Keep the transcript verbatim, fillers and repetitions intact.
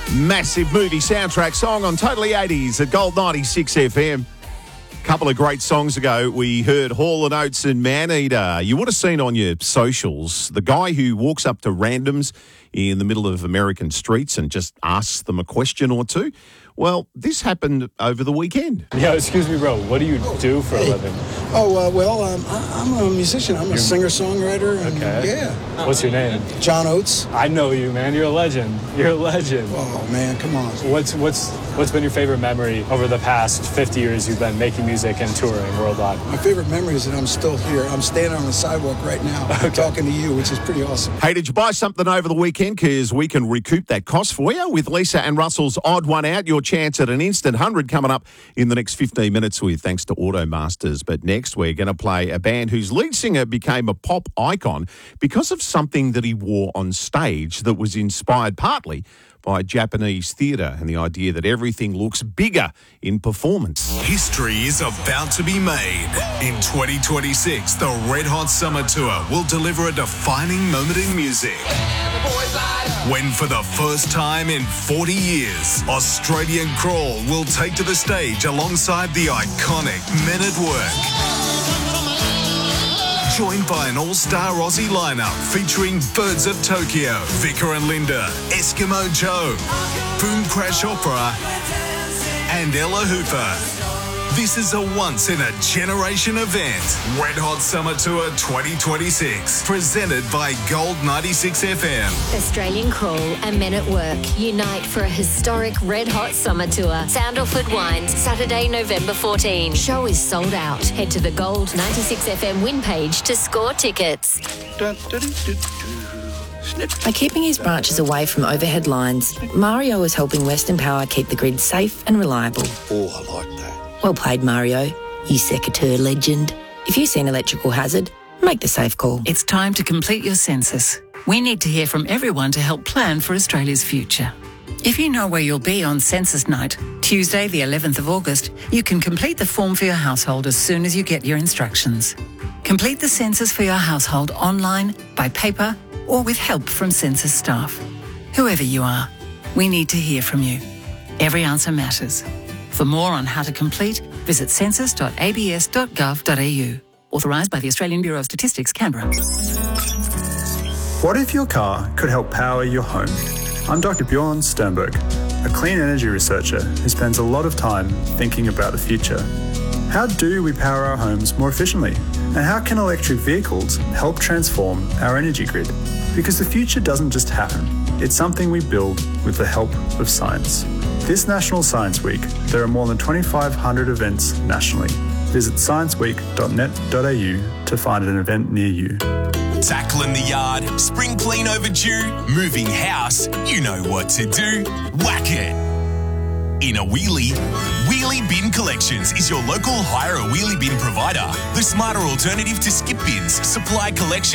Massive movie soundtrack song on Totally eighties at Gold ninety-six F M. A couple of great songs ago, we heard Hall and Oates and Maneater. You would have seen on your socials the guy who walks up to randoms in the middle of American streets and just asks them a question or two. Well, this happened over the weekend. Yeah, excuse me, bro. What do you oh, do for hey. a living? Oh, uh, well, um, I, I'm a musician. I'm a You're... singer-songwriter. And, okay. Yeah. What's your name? John Oates. I know you, man. You're a legend. You're a legend. Oh, man, come on. What's what's what's been your favorite memory over the past fifty years you've been making music and touring worldwide? My favorite memory is that I'm still here. I'm standing on the sidewalk right now okay. talking to you, which is pretty awesome. Hey, did you buy something over the weekend? Because we can recoup that cost for you with Lisa and Russell's Odd One Out. Your chance at an instant one hundred coming up in the next fifteen minutes with thanks to Automasters. But next we're going to play a band whose lead singer became a pop icon because of something that he wore on stage that was inspired partly by Japanese theatre and the idea that everything looks bigger in performance. History is about to be made. In twenty twenty-six, the Red Hot Summer Tour will deliver a defining moment in music. When for the first time in forty years, Australian Crawl will take to the stage alongside the iconic Men at Work. Joined by an all-star Aussie lineup featuring Birds of Tokyo, Vicar and Linda, Eskimo Joe, Boom Crash Opera, and Ella Hooper. This is a once-in-a-generation event. Red Hot Summer Tour twenty twenty-six, presented by Gold ninety-six F M. Australian Crawl and Men at Work unite for a historic Red Hot Summer Tour. Sandalford Wines, Saturday, November fourteenth. Show is sold out. Head to the Gold ninety-six F M win page to score tickets. By keeping his branches away from overhead lines, Mario is helping Western Power keep the grid safe and reliable. Oh, I like that. Well played, Mario, you secateur legend. If you see an electrical hazard, make the safe call. It's time to complete your census. We need to hear from everyone to help plan for Australia's future. If you know where you'll be on census night, Tuesday the eleventh of August, you can complete the form for your household as soon as you get your instructions. Complete the census for your household online, by paper, or with help from census staff. Whoever you are, we need to hear from you. Every answer matters. For more on how to complete, visit census dot a b s dot gov dot a u. Authorised by the Australian Bureau of Statistics, Canberra. What if your car could help power your home? I'm Doctor Bjorn Sternberg, a clean energy researcher who spends a lot of time thinking about the future. How do we power our homes more efficiently? And how can electric vehicles help transform our energy grid? Because the future doesn't just happen. It's something we build with the help of science. This National Science Week, there are more than twenty-five hundred events nationally. Visit science week dot net dot a u to find an event near you. Tackling the yard, spring clean overdue, moving house, you know what to do. Whack it! In a wheelie, Wheelie Bin Collections is your local hire a wheelie bin provider. The smarter alternative to skip bins, supply collection.